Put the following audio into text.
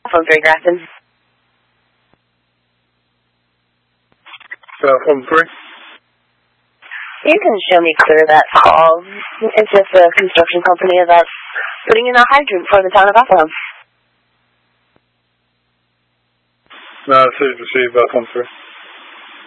Phone 3, Grafton. Phone 3? You can show me clear that call. It's just a construction company about putting in a hydrant for the town of Bethlehem. No, it's received, Phone 3.